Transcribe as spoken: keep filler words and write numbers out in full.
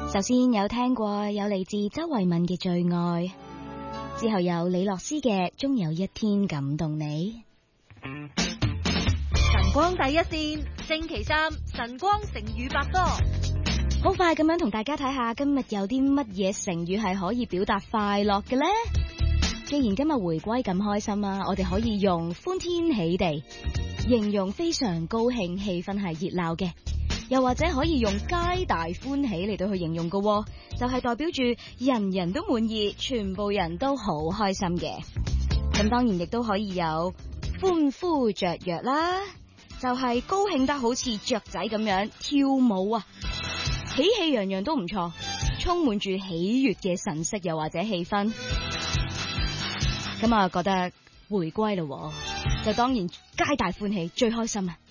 首先有聽過有嚟自周慧敏嘅《最愛》，之後有李樂詩嘅《終有一天感動你》。 晨光第一線，星期三晨光成語百科。 好快咁樣同大家睇下今日有啲乜嘢成語係可以表達快樂嘅呢？既然今日回歸咁開心啊，我哋可以用歡天喜地形容非常高興，氣氛係熱鬧嘅。又或者可以用皆大歡喜嚟到去形容嘅，就係代表住人人都滿意，全部人都好開心嘅。咁當然亦都可以有歡呼雀躍啦，就係高興得好似雀仔咁樣跳舞啊，喜氣洋洋都唔錯，充滿住喜悅嘅神色又或者氣氛。咁啊覺得回歸咯，就當然皆大歡喜最開心啊！